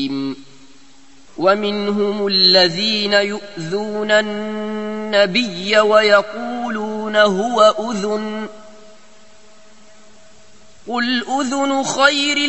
ومنهم الذين يؤذون النبي ويقولون هو أذن قل أذن خير